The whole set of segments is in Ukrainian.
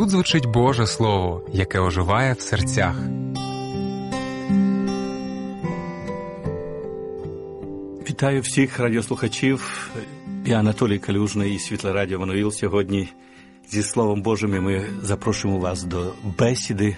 Тут звучить Боже Слово, яке оживає в серцях. Вітаю всіх радіослухачів. Я Анатолій Калюжний і Світле Радіо Еммануїл. Сьогодні зі Словом Божим ми запрошуємо вас до бесіди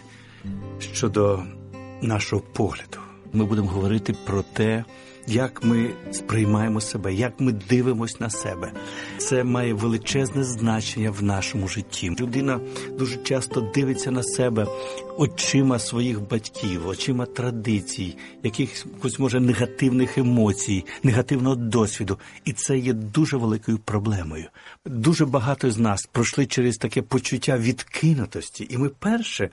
щодо нашого погляду. Ми будемо говорити про те, як ми сприймаємо себе, як ми дивимося на себе. Це має величезне значення в нашому житті. Людина дуже часто дивиться на себе очима своїх батьків, очима традицій, якихось, може, негативних емоцій, негативного досвіду. І це є дуже великою проблемою. Дуже багато з нас пройшли через таке почуття відкинутості. І ми перше,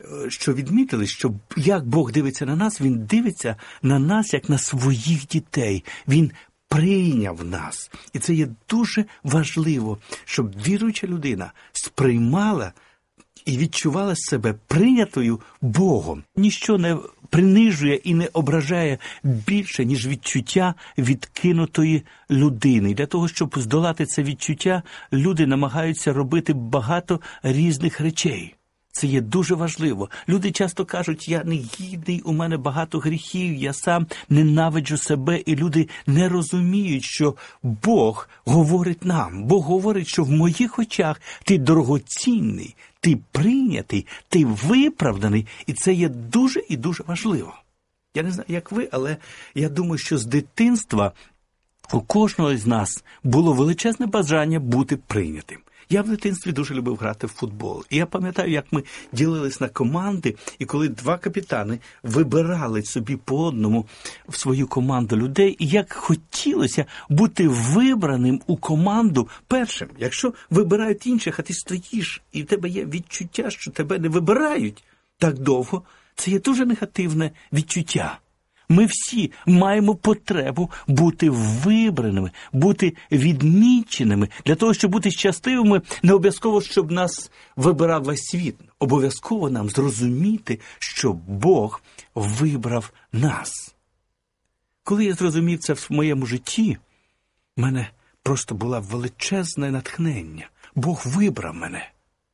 що відмітили, що як Бог дивиться на нас, Він дивиться на нас, як на своїх дітей. Він прийняв нас. І це є дуже важливо, щоб віруюча людина сприймала і відчувала себе прийнятою Богом. Ніщо не принижує і не ображає більше, ніж відчуття відкинутої людини. І для того, щоб здолати це відчуття, люди намагаються робити багато різних речей. Це є дуже важливо. Люди часто кажуть, я негідний, у мене багато гріхів, я сам ненавиджу себе. І люди не розуміють, що Бог говорить нам. Бог говорить, що в моїх очах ти дорогоцінний, ти прийнятий, ти виправданий. І це є дуже і дуже важливо. Я не знаю, як ви, але я думаю, що з дитинства у кожного з нас було величезне бажання бути прийнятим. Я в дитинстві дуже любив грати в футбол. І я пам'ятаю, як ми ділились на команди, і коли два капітани вибирали собі по одному в свою команду людей, і як хотілося бути вибраним у команду першим. Якщо вибирають інших, а ти стоїш, і в тебе є відчуття, що тебе не вибирають так довго, це є дуже негативне відчуття. Ми всі маємо потребу бути вибраними, бути відміченими. Для того, щоб бути щасливими, не обов'язково, щоб нас вибирав весь світ. Обов'язково нам зрозуміти, що Бог вибрав нас. Коли я зрозумів це в моєму житті, в мене просто було величезне натхнення. Бог вибрав мене.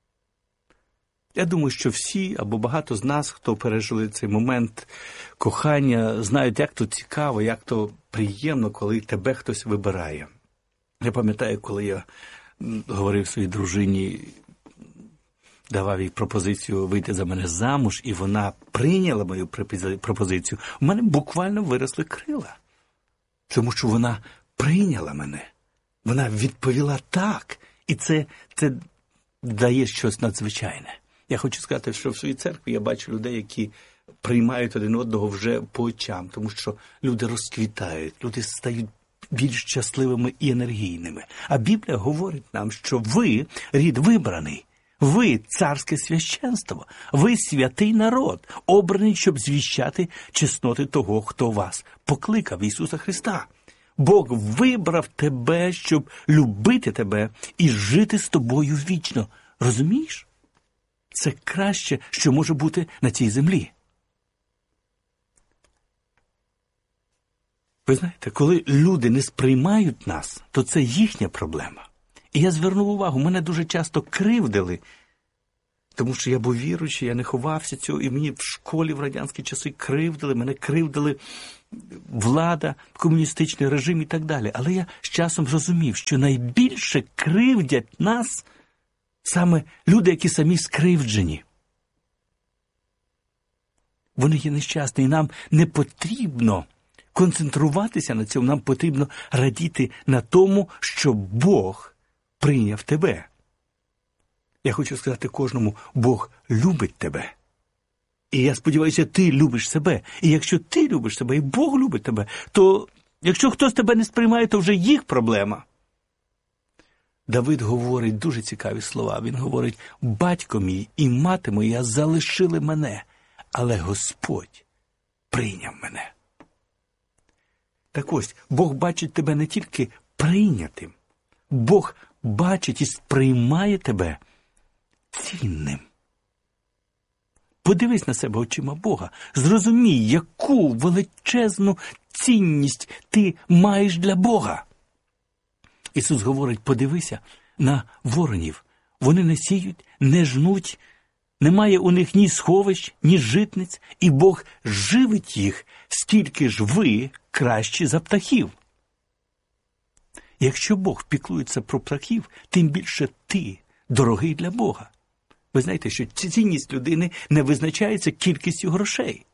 Я думаю, що всі, або багато з нас, хто пережили цей момент кохання, знають, як то цікаво, як то приємно, коли тебе хтось вибирає. Я пам'ятаю, коли я говорив своїй дружині, давав їй пропозицію вийти за мене замуж, і вона прийняла мою пропозицію, у мене буквально виросли крила. Тому що вона прийняла мене. Вона відповіла так. І це дає щось надзвичайне. Я хочу сказати, що в своїй церкві я бачу людей, які приймають один одного вже по очам, тому що люди розквітають, люди стають більш щасливими і енергійними. А Біблія говорить нам, що ви рід вибраний, ви царське священство, ви святий народ, обраний, щоб звіщати чесноти того, хто вас покликав, Ісуса Христа. Бог вибрав тебе, щоб любити тебе і жити з тобою вічно. Розумієш? Це краще, що може бути на цій землі. Ви знаєте, коли люди не сприймають нас, то це їхня проблема. І я звернув увагу, мене дуже часто кривдили, тому що я був віруючий, я не ховався цього, і мені в школі в радянські часи кривдили, мене кривдили влада, комуністичний режим і так далі. Але я з часом зрозумів, що найбільше кривдять нас саме люди, які самі скривджені. Вони є нещасні, і нам не потрібно концентруватися на цьому, нам потрібно радіти на тому, що Бог прийняв тебе. Я хочу сказати кожному, Бог любить тебе. І я сподіваюся, ти любиш себе. І якщо ти любиш себе, і Бог любить тебе, то якщо хтось тебе не сприймає, то вже їх проблема. Давид говорить дуже цікаві слова. Він говорить, батько мій і мати моя залишили мене, але Господь прийняв мене. Так ось, Бог бачить тебе не тільки прийнятим, Бог бачить і сприймає тебе цінним. Подивись на себе очима Бога, зрозумій, яку величезну цінність ти маєш для Бога. Ісус говорить, подивися на воронів. вони не сіють, не жнуть, немає у них ні сховищ, ні житниць, і Бог живить їх, скільки ж ви кращі за птахів. Якщо Бог піклується про птахів, тим більше ти дорогий для Бога. Ви знаєте, що цінність людини не визначається кількістю грошей.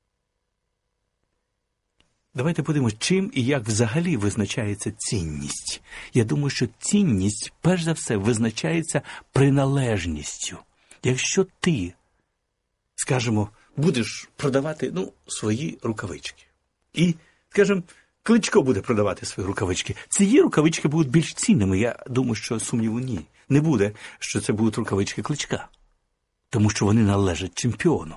Давайте подивимось, чим і як взагалі визначається цінність. Я думаю, що цінність, перш за все, визначається приналежністю. Якщо ти, скажімо, будеш продавати, свої рукавички. І, скажімо, Кличко буде продавати свої рукавички. Ці рукавички будуть більш цінними. Я думаю, що сумніву ні. Не буде, що це будуть рукавички Кличка. Тому що вони належать чемпіону.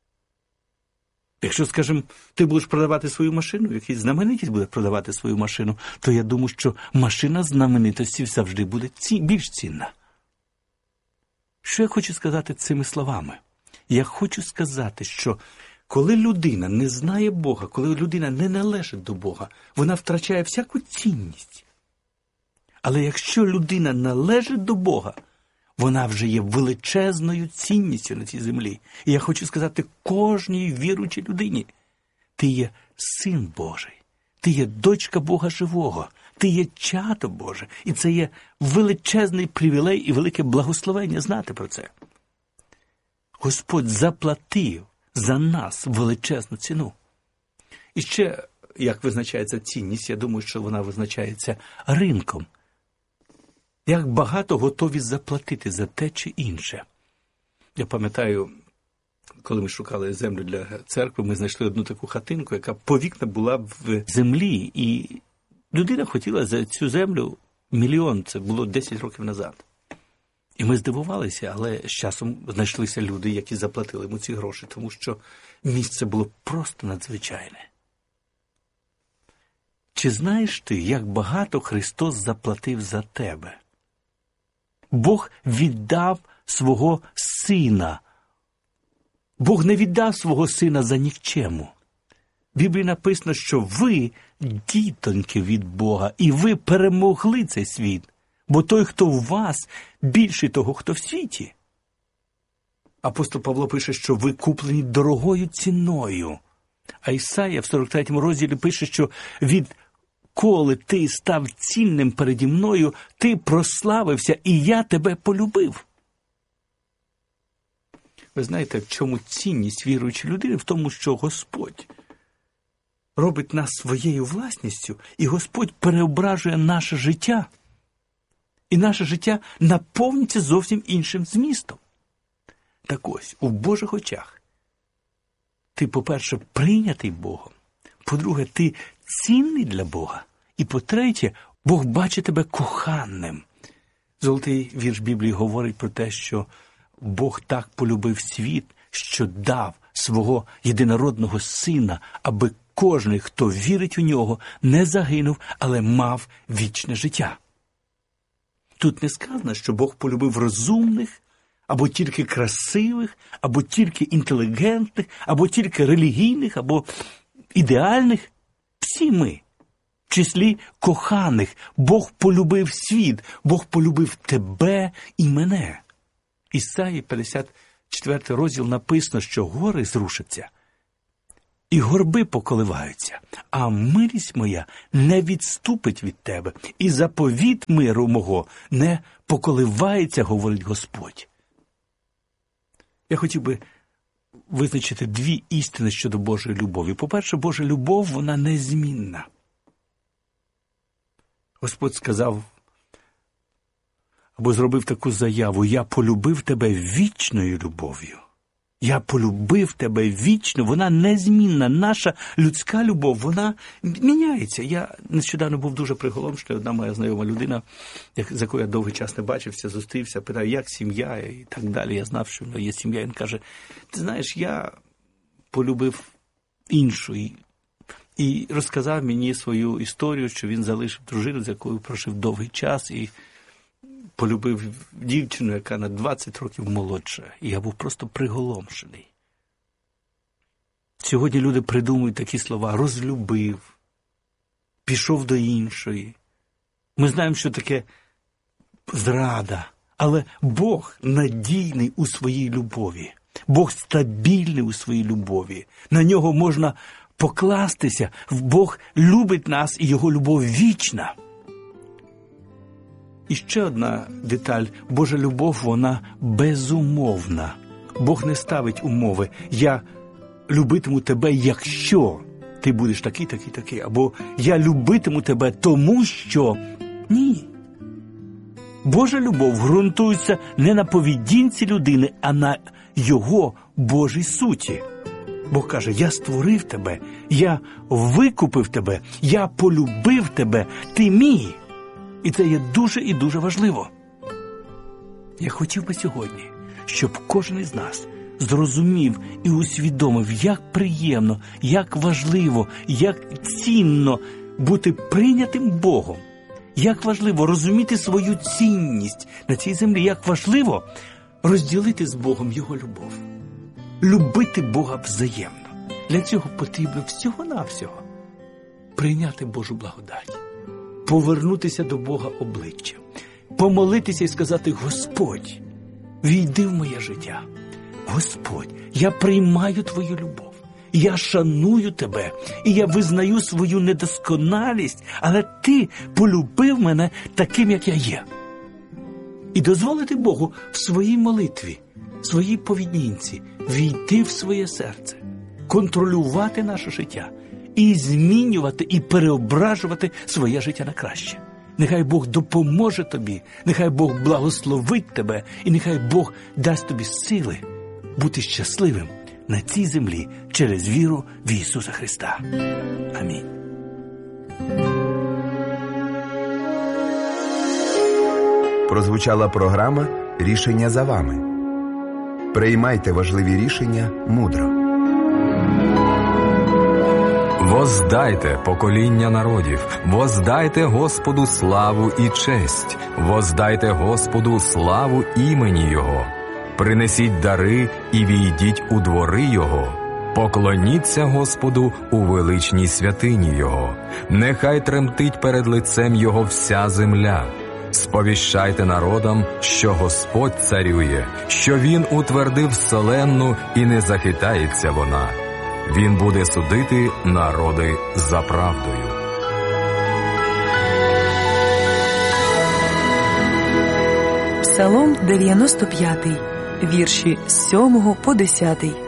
Якщо, скажімо, ти будеш продавати свою машину, якийсь знаменитість буде продавати свою машину, то я думаю, що машина знаменитості завжди буде більш цінна. Що я хочу сказати цими словами? Я хочу сказати, що коли людина не знає Бога, коли людина не належить до Бога, вона втрачає всяку цінність. Але якщо людина належить до Бога, вона вже є величезною цінністю на цій землі. І я хочу сказати кожній віруючій людині: ти є син Божий, ти є дочка Бога живого, ти є чато Боже. І це є величезний привілей і велике благословення знати про це. Господь заплатив за нас величезну ціну. І ще, як визначається цінність, я думаю, що вона визначається ринком. Як багато готові заплатити за те чи інше. Я пам'ятаю, коли ми шукали землю для церкви, ми знайшли одну таку хатинку, яка по вікна була в землі. І людина хотіла за цю землю мільйон, це було 10 років назад. І ми здивувалися, але з часом знайшлися люди, які заплатили йому ці гроші, тому що місце було просто надзвичайне. Чи знаєш ти, як багато Христос заплатив за тебе? Бог віддав свого Сина. Бог не віддав свого Сина за нікчему. В Біблії написано, що ви дітоньки від Бога, і ви перемогли цей світ. Бо той, хто в вас, більший того, хто в світі. Апостол Павло пише, що ви куплені дорогою ціною. А Ісая в 43 розділі пише, що відколи ти став цінним переді мною, ти прославився, і я тебе полюбив. Ви знаєте, в чому цінність віруючої людини? В тому, що Господь робить нас своєю власністю, і Господь переображує наше життя. І наше життя наповнюється зовсім іншим змістом. Так ось, у Божих очах ти, по-перше, прийнятий Богом. По-друге, ти цінний для Бога. І по-третє, Бог бачить тебе коханим. Золотий вірш Біблії говорить про те, що Бог так полюбив світ, що дав свого єдинородного Сина, аби кожен, хто вірить у нього, не загинув, але мав вічне життя. Тут не сказано, що Бог полюбив розумних, або тільки красивих, або тільки інтелігентних, або тільки релігійних, або ідеальних. Всі ми, в числі коханих. Бог полюбив світ, Бог полюбив тебе і мене. Ісаї 54 розділ написано, що гори зрушаться, і горби поколиваються, а милість моя не відступить від тебе, і заповіт миру мого не поколивається, говорить Господь. Я хотів би визначити дві істини щодо Божої любові. По-перше, Божа любов, вона незмінна. Господь сказав, або зробив таку заяву: «Я полюбив тебе вічною любов'ю». Я полюбив тебе вічно, вона незмінна. Наша людська любов, вона міняється. Я нещодавно був дуже приголомшений. Одна моя знайома людина, з якою я довгий час не бачився, зустрівся, питаю, як сім'я і так далі. Я знав, що в нього є сім'я. Він каже, ти знаєш, я полюбив іншу. І розказав мені свою історію, що він залишив дружину, з якою прожив довгий час, і полюбив дівчину, яка на 20 років молодша. І я був просто приголомшений. Сьогодні люди придумують такі слова: розлюбив, пішов до іншої. Ми знаємо, що таке зрада, Але Бог надійний у своїй любові. Бог стабільний у своїй любові. На нього можна покластися. Бог любить нас, і його любов вічна. І ще одна деталь. Божа любов, вона безумовна. Бог не ставить умови. Я любитиму тебе, якщо ти будеш такий, такий, такий. Або я любитиму тебе, тому що... Ні. Божа любов ґрунтується не на поведінці людини, а на його Божій суті. Бог каже, я створив тебе, я викупив тебе, я полюбив тебе, ти мій. І це є дуже і дуже важливо. Я хотів би сьогодні, щоб кожен із нас зрозумів і усвідомив, як приємно, як важливо, як цінно бути прийнятим Богом. Як важливо розуміти свою цінність на цій землі, як важливо розділити з Богом Його любов. Любити Бога взаємно. Для цього потрібно всього-навсього прийняти Божу благодать, повернутися до Бога обличчям, помолитися і сказати, Господь, війди в моє життя. Господь, я приймаю Твою любов. Я шаную тебе, і я визнаю свою недосконалість, але ти полюбив мене таким, як я є. І дозволити Богу в своїй молитві, в своїй поведінці війти в своє серце, контролювати наше життя і змінювати, і переображувати своє життя на краще. Нехай Бог допоможе тобі, нехай Бог благословить тебе, і нехай Бог дасть тобі сили бути щасливим на цій землі через віру в Ісуса Христа. Амінь. Прозвучала програма «Рішення за вами». Приймайте важливі рішення мудро. Воздайте, покоління народів, воздайте Господу славу і честь, воздайте Господу славу імені Його. Принесіть дари і війдіть у двори Його. Поклоніться Господу у величній святині Його. Нехай тремтить перед лицем Його вся земля. Сповіщайте народам, що Господь царює, що Він утвердив вселенну і не захитається вона. Він буде судити народи за правдою. Псалом 95, вірші з 7 по 10.